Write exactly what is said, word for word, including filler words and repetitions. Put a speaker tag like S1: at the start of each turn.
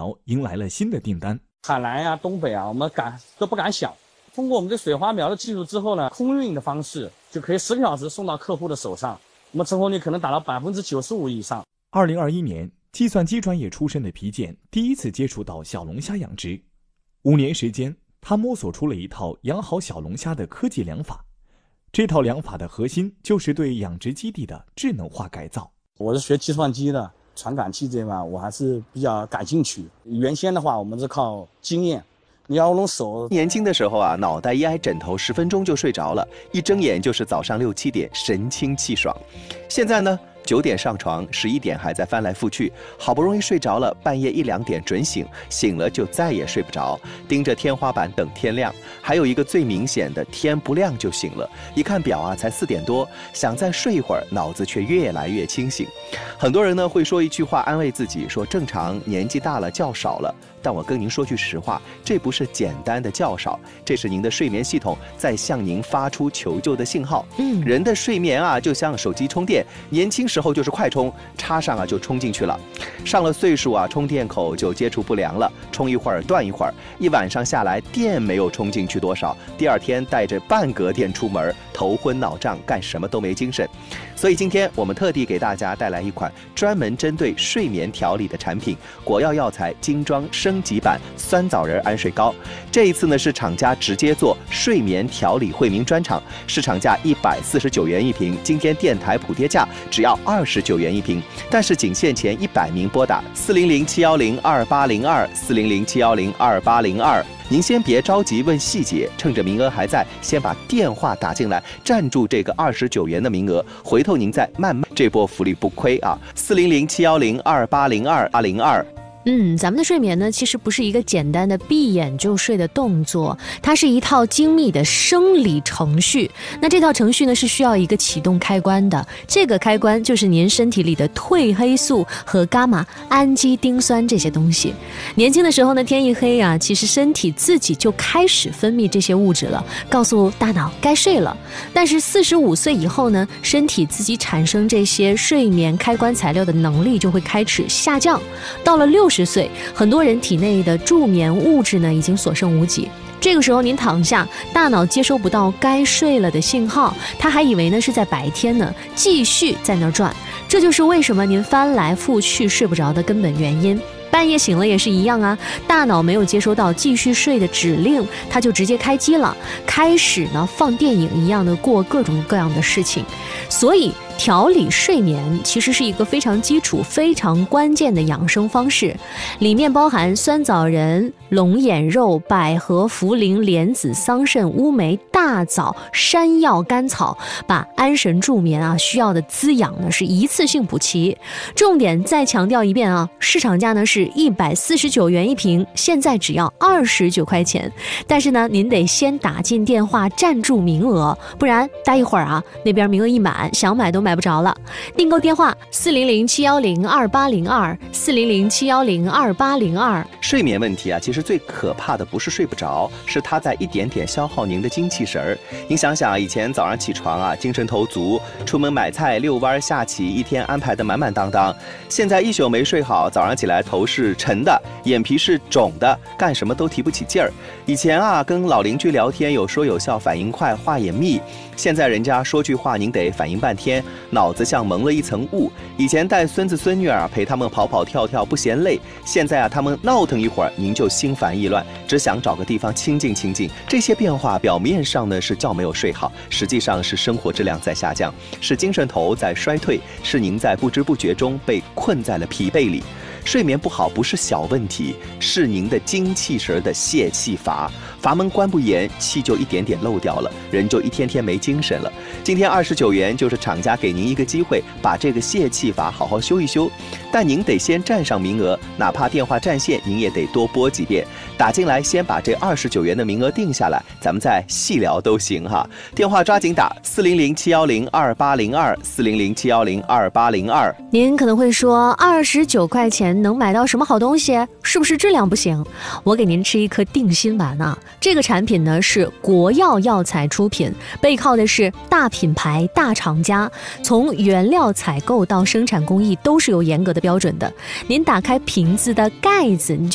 S1: 苗迎来了新的订单。
S2: 海南啊、东北啊，我们敢都不敢想。通过我们这水花苗的技术之后呢，空运的方式就可以十个小时送到客户的手上，我们成功率可能达到百分之九十五以上。
S1: 二零二一年，计算机专业出身的皮健第一次接触到小龙虾养殖，五年时间，他摸索出了一套养好小龙虾的科技养法。这套养法的核心就是对养殖基地的智能化改造。
S2: 我是学计算机的，传感器这块我还是比较感兴趣。原先的话，我们是靠经验，你要用手。
S3: 年轻的时候啊，脑袋一挨枕头，十分钟就睡着了，一睁眼就是早上六七点，神清气爽。现在呢？九点上床，十一点还在翻来覆去，好不容易睡着了，半夜一两点准醒，醒了就再也睡不着，盯着天花板等天亮。还有一个最明显的，天不亮就醒了，一看表啊，才四点多，想再睡一会儿，脑子却越来越清醒。很多人呢会说一句话安慰自己，说正常，年纪大了觉少了。但我跟您说句实话，这不是简单的觉少，这是您的睡眠系统在向您发出求救的信号。嗯，人的睡眠啊，就像手机充电，年轻时候就是快充，插上啊就充进去了。上了岁数啊，充电口就接触不良了，充一会儿断一会儿，一晚上下来电没有充进去多少，第二天带着半格电出门，头昏脑胀，干什么都没精神。所以今天我们特地给大家带来一款专门针对睡眠调理的产品——果药药材精装升级版酸枣仁安睡膏。这一次呢是厂家直接做睡眠调理惠民专场，市场价一百四十九元一瓶，今天电台补贴价只要二十九元一瓶，但是仅限前一百名拨打四零零七幺零二八零二四零零七幺零二八零二。您先别着急问细节，趁着名额还在，先把电话打进来，占住这个二十九元的名额，回头您再慢慢，这波福利不亏啊！四零零七幺零二八零二八零二。
S4: 嗯，咱们的睡眠呢，其实不是一个简单的闭眼就睡的动作，它是一套精密的生理程序。那这套程序呢，是需要一个启动开关的，这个开关就是您身体里的褪黑素和伽马氨基丁酸这些东西。年轻的时候呢，天一黑啊，其实身体自己就开始分泌这些物质了，告诉大脑该睡了。但是四十五岁以后呢，身体自己产生这些睡眠开关材料的能力就会开始下降，到了六十岁，很多人体内的助眠物质呢已经所剩无几。这个时候您躺下，大脑接收不到该睡了的信号，他还以为呢是在白天呢，继续在那儿转。这就是为什么您翻来覆去睡不着的根本原因。半夜醒了也是一样啊，大脑没有接收到继续睡的指令，它就直接开机了，开始呢放电影一样的过各种各样的事情。所以调理睡眠其实是一个非常基础、非常关键的养生方式，里面包含酸枣仁、龙眼肉、百合、茯苓、莲子、桑葚、乌梅、大枣、山药、甘草，把安神助眠啊需要的滋养呢是一次性补齐。重点再强调一遍啊，市场价呢是一百四十九元一瓶，现在只要二十九块钱。但是呢，您得先打进电话占住名额，不然待一会儿啊，那边名额一满，想买都买不着了。订购电话四零零七幺零二八零二四零零七幺零二八零二。
S3: 睡眠问题啊，其实最可怕的不是睡不着，是它在一点点消耗您的精气神儿。您想想，以前早上起床啊，精神头足，出门买菜、遛弯、下棋，一天安排的满满当当。现在一宿没睡好，早上起来头是沉的，眼皮是肿的，干什么都提不起劲儿。以前啊，跟老邻居聊天有说有笑，反应快，话也密。现在人家说句话，您得反应半天，脑子像蒙了一层雾。以前带孙子孙女儿陪他们跑跑跳跳不嫌累，现在啊，他们闹腾一会儿，您就心烦意乱，只想找个地方清静清静。这些变化表面上呢是觉没有睡好，实际上是生活质量在下降，是精神头在衰退，是您在不知不觉中被困在了疲惫里。睡眠不好不是小问题，是您的精气神的泄气阀，阀门关不严，气就一点点漏掉了，人就一天天没精神了。今天二十九元就是厂家给您一个机会，把这个泄气阀好好修一修。但您得先占上名额，哪怕电话占线，您也得多拨几遍。打进来，先把这二十九元的名额定下来，咱们再细聊都行哈。电话抓紧打四零零七幺零二八零二四零零七幺零二八零二。
S4: 您可能会说，二十九块钱能买到什么好东西？是不是质量不行？我给您吃一颗定心丸啊！这个产品呢是国药药材出品，背靠的是大品牌、大厂家，从原料采购到生产工艺都是有严格的标准的。您打开瓶子的盖子，你就